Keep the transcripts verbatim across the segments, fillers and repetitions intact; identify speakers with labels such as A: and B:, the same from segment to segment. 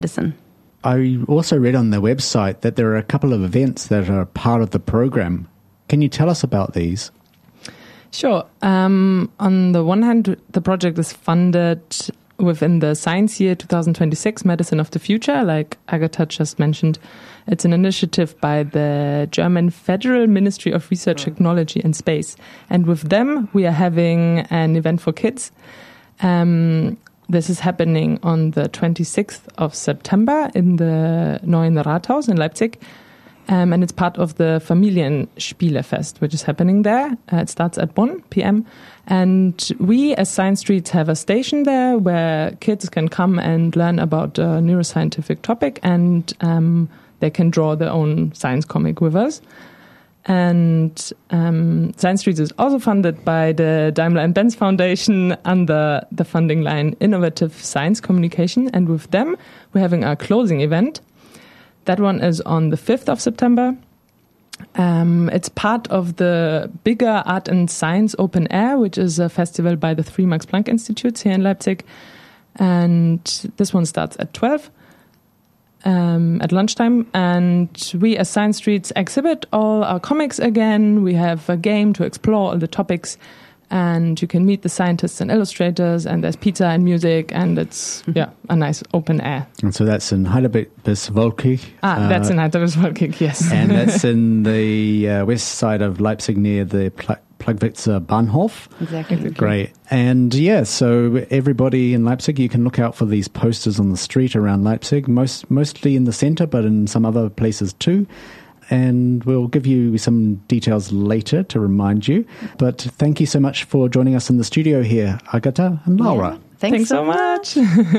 A: medicine.
B: I also read on their website that there are a couple of events that are part of the program. Can you tell us about these?
C: Sure. Um, on the one hand, the project is funded within the Science Year twenty twenty-six Medicine of the Future, like Agatha just mentioned. It's an initiative by the German Federal Ministry of Research, Technology and Space. And with them, we are having an event for kids. Um, this is happening on the twenty-sixth of September in the Neuen Rathaus in Leipzig. Um, and it's part of the Familienspielefest, which is happening there. Uh, it starts at one p.m. And we, as Science Streets, have a station there where kids can come and learn about a neuroscientific topic, and um, they can draw their own science comic with us. And um, Science Streets is also funded by the Daimler and Benz Foundation under the funding line Innovative Science Communication. And with them, we're having our closing event. That one is on the fifth of September. Um, it's part of the bigger Art and Science Open Air, which is a festival by the three Max Planck Institutes here in Leipzig. And this one starts at twelve um, at lunchtime. And we, as Science Streets, exhibit all our comics again. We have a game to explore all the topics. And you can meet the scientists and illustrators, and there's pizza and music, and it's, yeah, a nice open air.
B: And so that's in Heidelberg bis Wolkig.
C: Ah, uh, that's in Heidelberg bis Wolkig, yes.
B: And that's in the uh, west side of Leipzig near the Pl- Plagwitzer Bahnhof.
A: Exactly.
B: Great. And yeah, so everybody in Leipzig, you can look out for these posters on the street around Leipzig, most mostly in the center, but in some other places too. And we'll give you some details later to remind you. But thank you so much for joining us in the studio here, Agatha and Laura.
A: Yeah, thanks, thanks so much.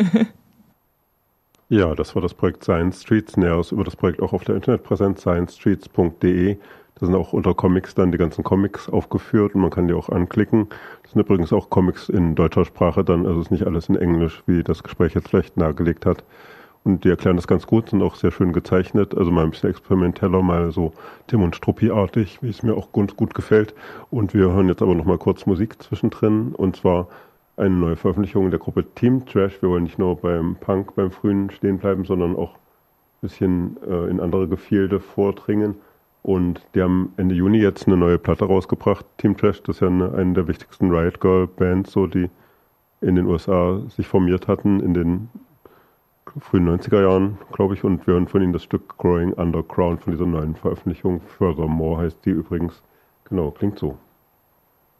D: Ja, das war das Projekt Science Streets. Näheres über das Projekt auch auf der Internetpräsenz science streets punkt de. Da sind auch unter Comics dann die ganzen Comics aufgeführt und man kann die auch anklicken. Das sind übrigens auch Comics in deutscher Sprache dann, also ist nicht alles in Englisch, wie das Gespräch jetzt vielleicht nahegelegt hat. Und die erklären das ganz gut, sind auch sehr schön gezeichnet, also mal ein bisschen experimenteller, mal so Tim und Struppi-artig, wie es mir auch gut, gut gefällt. Und wir hören jetzt aber noch mal kurz Musik zwischendrin, und zwar eine neue Veröffentlichung der Gruppe Team Trash. Wir wollen nicht nur beim Punk, beim Frühen stehen bleiben, sondern auch ein bisschen äh, in andere Gefilde vordringen. Und die haben Ende Juni jetzt eine neue Platte rausgebracht, Team Trash. Das ist ja eine, eine der wichtigsten Riot Girl Bands, so, die in den U S A sich formiert hatten, in den frühen neunziger Jahren, glaube ich, und wir hören von ihnen das Stück Growing Underground von dieser neuen Veröffentlichung. Furthermore heißt die übrigens. Genau, klingt so.